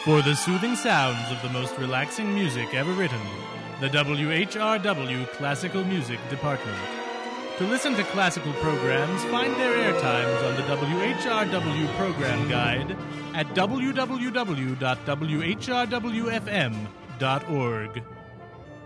For the soothing sounds of the most relaxing music ever written, the WHRW Classical Music Department. To listen to classical programs, find their air times on the WHRW Program Guide at www.whrwfm.org.